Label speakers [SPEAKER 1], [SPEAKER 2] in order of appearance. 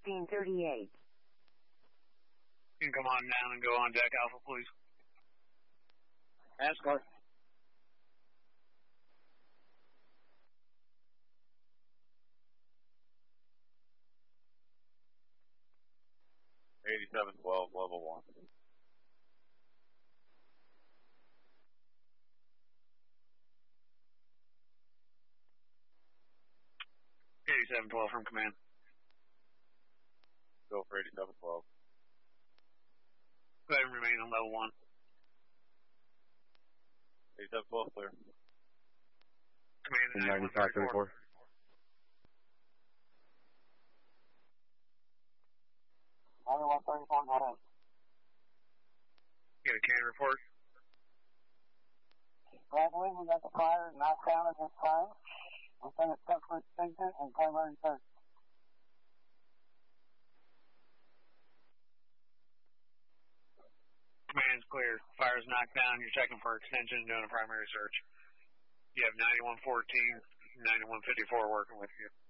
[SPEAKER 1] 1638.
[SPEAKER 2] You can come on down and go on deck, Alpha, please.
[SPEAKER 3] Escort.
[SPEAKER 4] $8712, level 1.
[SPEAKER 2] $8712 from command.
[SPEAKER 4] Go for 8712.
[SPEAKER 2] Go ahead and remain on level 1.
[SPEAKER 4] 8712, clear.
[SPEAKER 2] Command to
[SPEAKER 5] 9534.
[SPEAKER 3] 9134, go ahead.
[SPEAKER 2] Get a can report.
[SPEAKER 3] Bradley, we got the fire knocked down at this time. We'll send it stuck for extinction and primary search.
[SPEAKER 2] Command's clear. Fire's knocked down. You're checking for extension, doing a primary search. You have 9114, 9154 working with you.